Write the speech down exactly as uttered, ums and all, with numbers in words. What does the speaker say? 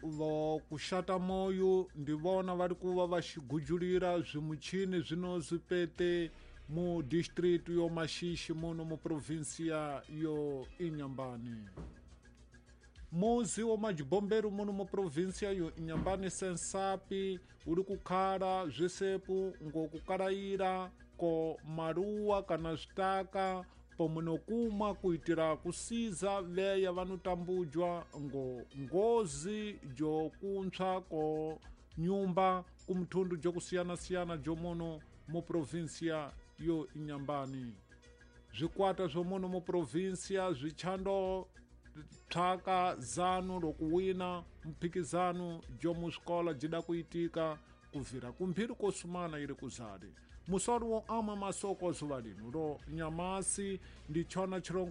vo kushata moyo ndivona vari kuva vaxigujulira zvimuchini zvinozipete mu district yo Mashishi muno mu provincia yo Inhambane. Muzi wa majibomberu muno mu provincia yo Inhambane sensapi uri kukhala zvisepu ngokukalaira ko maruwa kana zvitaka pomunokuma kuitira kusiza veya vanotambudjwa ngo ngozi jokuntsva ko nyumba kumthundu jokusiyana-siyana jomuno mu provincia yo Inhambane. Zvikwata zvomuno mu provincia zvichando thaka zanu rokuwina mphikizano jomuzvikola jida kuitika kuvhira kumphiri kosumana iri kuzade musoro wo ama masoko zuva lino ro nyamasi ndichona chirongo